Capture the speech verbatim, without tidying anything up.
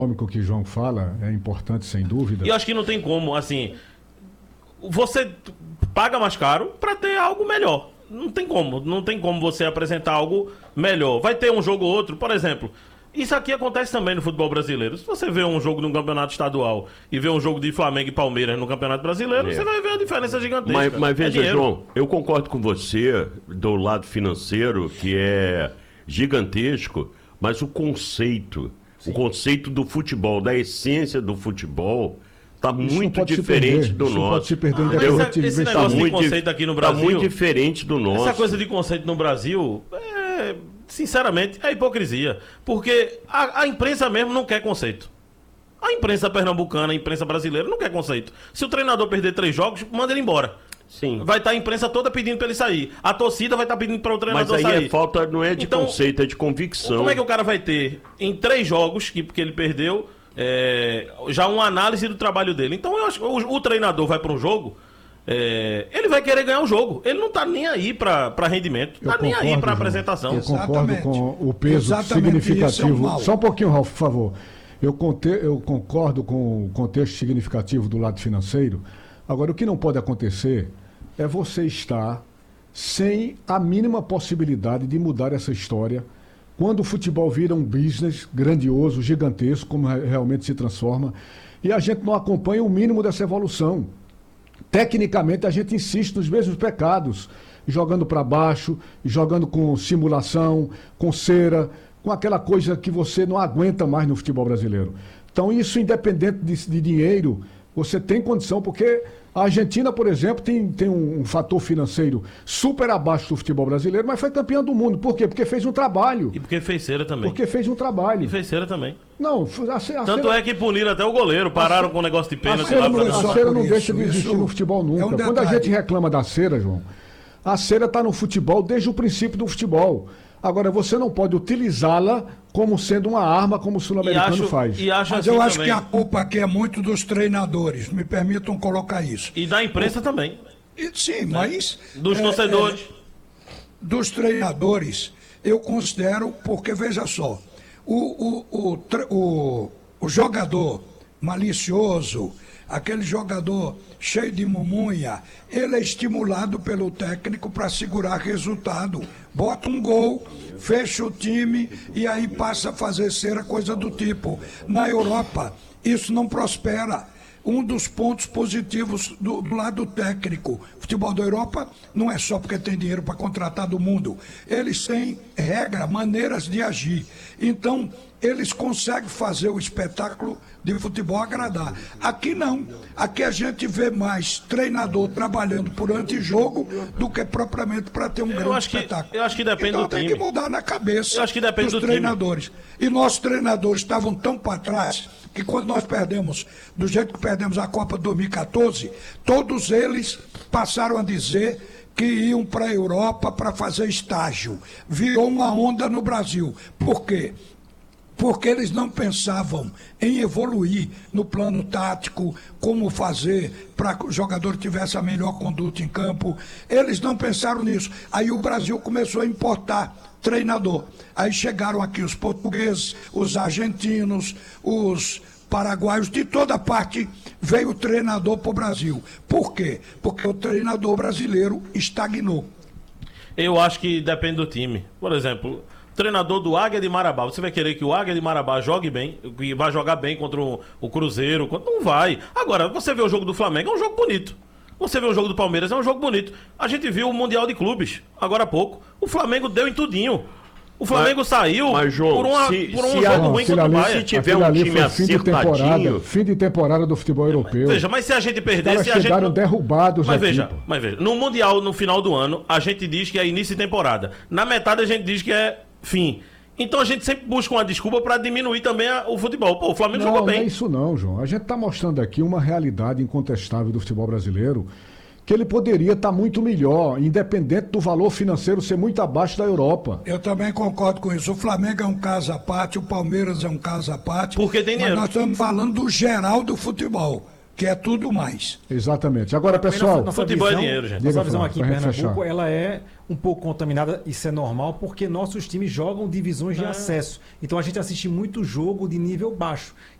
econômico que o João fala é importante, sem dúvida. E eu acho que não tem como, assim, você paga mais caro para ter algo melhor. Não tem como, não tem como você apresentar algo melhor. Vai ter um jogo ou outro, por exemplo. Isso aqui acontece também no futebol brasileiro. Se você vê um jogo no campeonato estadual e vê um jogo de Flamengo e Palmeiras no campeonato brasileiro, é. você vai ver a diferença gigantesca. Mas, mas veja, é João, eu concordo com você do lado financeiro, que é gigantesco, mas o conceito, Sim. o conceito do futebol, da essência do futebol, está muito diferente do Isso nosso. Pode se perder ah, em esse, esse negócio tá de conceito aqui no Brasil... Está muito diferente do nosso. Essa coisa de conceito no Brasil... É... Sinceramente, é hipocrisia. Porque a, a imprensa mesmo não quer conceito. A imprensa pernambucana, a imprensa brasileira não quer conceito. Se o treinador perder três jogos, manda ele embora. Sim. Vai estar tá a imprensa toda pedindo para ele sair. A torcida vai estar tá pedindo para o treinador sair. Mas aí sair. É falta, não é de então, conceito, é de convicção. Como é que o cara vai ter, em três jogos que, que ele perdeu, é, já uma análise do trabalho dele? Então eu acho que o, o treinador vai para um jogo... É, ele vai querer ganhar o jogo. Ele não tá nem aí para rendimento, não tá nem aí para apresentação. Eu concordo com o peso Exatamente significativo. É um Só um pouquinho, Ralf, por favor. Eu, conte, eu concordo com o contexto significativo do lado financeiro. Agora, o que não pode acontecer é você estar sem a mínima possibilidade de mudar essa história quando o futebol vira um business grandioso, gigantesco, como realmente se transforma, e a gente não acompanha o mínimo dessa evolução. Tecnicamente, a gente insiste nos mesmos pecados, jogando para baixo, jogando com simulação, com cera, com aquela coisa que você não aguenta mais no futebol brasileiro. Então, isso independente de, de dinheiro, você tem condição, porque a Argentina, por exemplo, tem, tem um, um fator financeiro super abaixo do futebol brasileiro, mas foi campeão do mundo. Por quê? Porque fez um trabalho. E porque fez cera também. Porque fez um trabalho. E fez cera também. Não, a, a Tanto cera... é que puniram até o goleiro, pararam com o negócio de pênalti. A cera lá não, pra... a cera não deixa de existir no futebol nunca. É um Quando a gente reclama da cera, João, a cera está no futebol desde o princípio do futebol. Agora, você não pode utilizá-la como sendo uma arma, como o sul-americano faz. E acho Mas assim eu acho também. que a culpa aqui é muito dos treinadores, me permitam colocar isso. E da imprensa o... também. E, sim, né? mas... Dos é, torcedores. É, dos treinadores, eu considero, porque veja só, o, o, o, o, o jogador malicioso, aquele jogador cheio de mumunha, ele é estimulado pelo técnico para segurar resultado. Bota um gol, fecha o time e aí passa a fazer cera, coisa do tipo. Na Europa, isso não prospera. Um dos pontos positivos do, do lado técnico, o futebol da Europa não é só porque tem dinheiro para contratar do mundo. Eles têm regra, maneiras de agir. Então, eles conseguem fazer o espetáculo de futebol agradar. Aqui não. Aqui a gente vê mais treinador trabalhando por antijogo do que propriamente para ter um eu grande acho que, espetáculo. Eu acho que depende então, do time. tem que mudar na cabeça eu acho que depende dos do treinadores. Time. E nossos treinadores estavam tão para trás que quando nós perdemos, do jeito que perdemos a Copa dois mil e quatorze, todos eles passaram a dizer que iam para a Europa para fazer estágio. Virou uma onda no Brasil. Por quê? Porque eles não pensavam em evoluir no plano tático, como fazer para que o jogador tivesse a melhor conduta em campo. Eles não pensaram nisso. Aí o Brasil começou a importar treinador. Aí chegaram aqui os portugueses, os argentinos, os paraguaios, de toda parte veio o treinador para o Brasil. Por quê? Porque o treinador brasileiro estagnou. Eu acho que depende do time. Por exemplo... Treinador do Águia de Marabá, você vai querer que o Águia de Marabá jogue bem, que vai jogar bem contra o, o Cruzeiro? Não vai. Agora, você vê o jogo do Flamengo, é um jogo bonito. Você vê o jogo do Palmeiras, é um jogo bonito. A gente viu o Mundial de Clubes, agora há pouco. O Flamengo deu em tudinho. O Flamengo mas, saiu mas, João, por, uma, se, por um se jogo a, ruim contra o Bahia. Se tiver um time acertadinho... Fim de temporada do futebol europeu. Veja, mas se a gente perder... Os se a chegaram gente... derrubados mas aqui. Veja, mas veja, no Mundial, no final do ano, a gente diz que é início de temporada. Na metade a gente diz que é fim. Então a gente sempre busca uma desculpa para diminuir também a, o futebol. Pô, o Flamengo não, jogou bem. Não é isso não, João. A gente está mostrando aqui uma realidade incontestável do futebol brasileiro, que ele poderia estar tá muito melhor, independente do valor financeiro ser muito abaixo da Europa. Eu também concordo com isso. O Flamengo é um caso à parte, o Palmeiras é um caso à parte. Porque tem dinheiro. Mas nós estamos falando do geral do futebol. que é tudo mais. Exatamente. Agora, pessoal... Nossa, nossa futebol visão, é dinheiro, gente. Nossa Diga, visão Flávio, aqui em pra gente Pernambuco, fechar. ela é um pouco contaminada, isso é normal, porque nossos times jogam divisões de É. acesso. Então a gente assiste muito jogo de nível baixo.